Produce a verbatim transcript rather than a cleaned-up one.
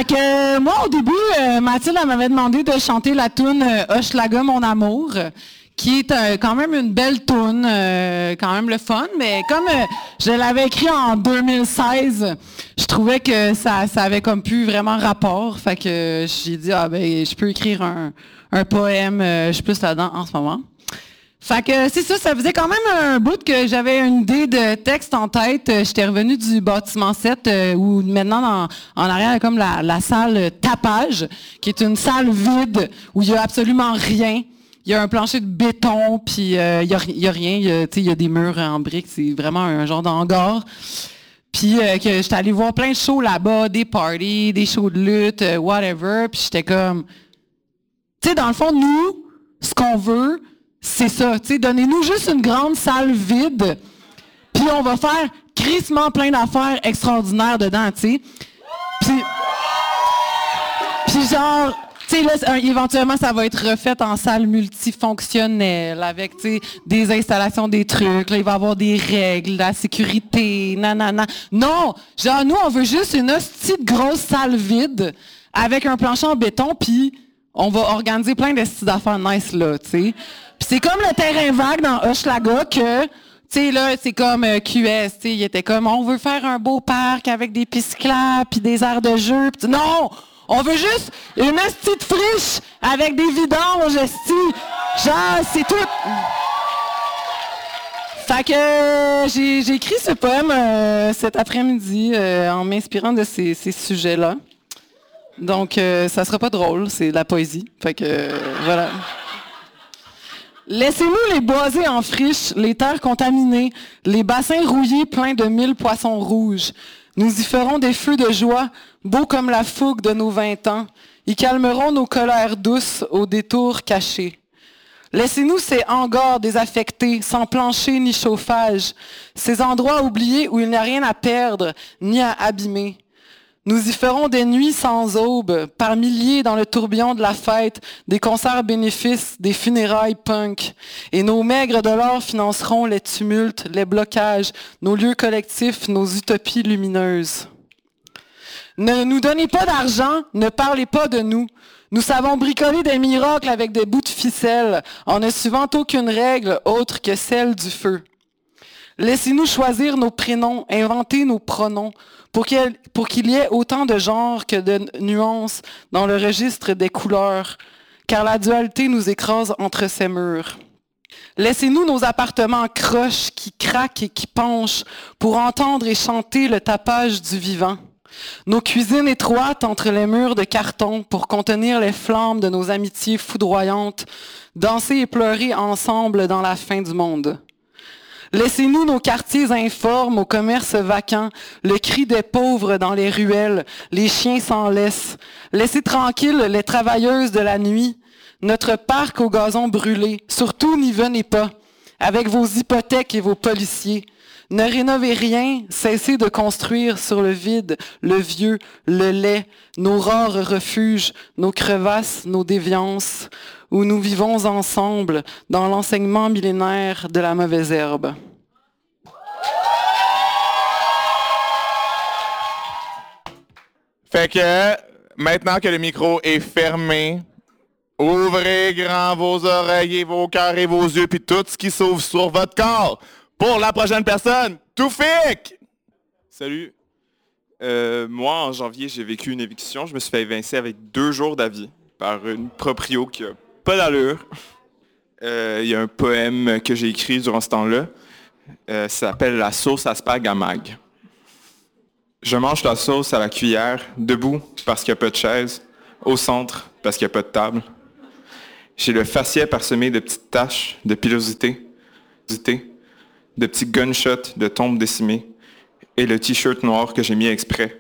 Fait que euh, moi, au début, euh, Mathilde elle m'avait demandé de chanter la toune euh, Hochelaga, mon amour, qui est euh, quand même une belle toune, euh, quand même le fun, mais comme euh, je l'avais écrit en deux mille seize, je trouvais que ça, ça avait comme plus vraiment rapport. Fait que euh, j'ai dit, ah ben, je peux écrire un, un poème, euh, je suis plus là-dedans en ce moment. Fait que c'est ça, ça faisait quand même un bout que j'avais une idée de texte en tête. Euh, J'étais revenue du bâtiment sept, euh, où maintenant, dans, en arrière, il y a comme la, la salle tapage, qui est une salle vide, où il y a absolument rien. Il y a un plancher de béton, puis euh, il y a, il y a rien. Il y a, il y a des murs en briques, c'est vraiment un genre d'hangar. Puis euh, que j'étais allée voir plein de shows là-bas, des parties, des shows de lutte, euh, whatever. Puis j'étais comme... Tu sais, dans le fond, nous, ce qu'on veut... C'est ça, tu sais, donnez-nous juste une grande salle vide, puis on va faire crissement plein d'affaires extraordinaires dedans, tu sais. Puis, puis genre, tu sais, là, éventuellement, ça va être refait en salle multifonctionnelle, avec, tu sais, des installations, des trucs, là, il va y avoir des règles, la sécurité, nanana. Non, genre, nous, on veut juste une hostie de grosse salle vide, avec un plancher en béton, puis on va organiser plein de styles d'affaires nice, là, tu sais. Puis c'est comme le terrain vague dans Hochelaga que, tu sais, là, c'est comme euh, Q S, tu sais, il était comme, on veut faire un beau parc avec des pistes cyclables puis des aires de jeu. Pis non! On veut juste une hostie de friche avec des vidanges, hostie. Genre, c'est tout. Fait que euh, j'ai, j'ai écrit ce poème euh, cet après-midi euh, en m'inspirant de ces, ces sujets-là. Donc, euh, ça sera pas drôle, c'est de la poésie. Fait que, euh, voilà. Laissez-nous les boisés en friche, les terres contaminées, les bassins rouillés pleins de mille poissons rouges. Nous y ferons des feux de joie, beaux comme la fougue de nos vingt ans. Ils calmeront nos colères douces aux détours cachés. Laissez-nous ces hangars désaffectés, sans plancher ni chauffage, ces endroits oubliés où il n'y a rien à perdre, ni à abîmer. Nous y ferons des nuits sans aube, par milliers dans le tourbillon de la fête, des concerts bénéfices, des funérailles punk. Et nos maigres dollars financeront les tumultes, les blocages, nos lieux collectifs, nos utopies lumineuses. Ne nous donnez pas d'argent, ne parlez pas de nous. Nous savons bricoler des miracles avec des bouts de ficelle, en ne suivant aucune règle autre que celle du feu. Laissez-nous choisir nos prénoms, inventer nos pronoms, pour qu'il, pour qu'il y ait autant de genres que de nuances dans le registre des couleurs, car la dualité nous écrase entre ces murs. Laissez-nous nos appartements croches qui craquent et qui penchent pour entendre et chanter le tapage du vivant. Nos cuisines étroites entre les murs de carton pour contenir les flammes de nos amitiés foudroyantes, danser et pleurer ensemble dans la fin du monde. Laissez-nous nos quartiers informes aux commerces vacants, le cri des pauvres dans les ruelles, les chiens sans laisse. Laissez tranquilles les travailleuses de la nuit, notre parc au gazon brûlé. Surtout n'y venez pas, avec vos hypothèques et vos policiers. Ne rénovez rien, cessez de construire sur le vide, le vieux, le laid, nos rares refuges, nos crevasses, nos déviances, où nous vivons ensemble dans l'enseignement millénaire de la mauvaise herbe. Fait que, maintenant que le micro est fermé, ouvrez grand vos oreilles et vos cœurs et vos yeux, puis tout ce qui s'ouvre sur votre corps. Pour la prochaine personne, Toufik! Salut. Euh, moi, en janvier, j'ai vécu une éviction. Je me suis fait évincer avec deux jours d'avis par une proprio qui a pas d'allure. Euh, Il y a un poème que j'ai écrit durant ce temps-là. Euh, ça s'appelle « La sauce à spag à mag ». Je mange la sauce à la cuillère, debout parce qu'il n'y a pas de chaise, au centre parce qu'il n'y a pas de table. J'ai le faciès parsemé de petites taches de pilosité, de petits gunshots de tombes décimées et le t-shirt noir que j'ai mis exprès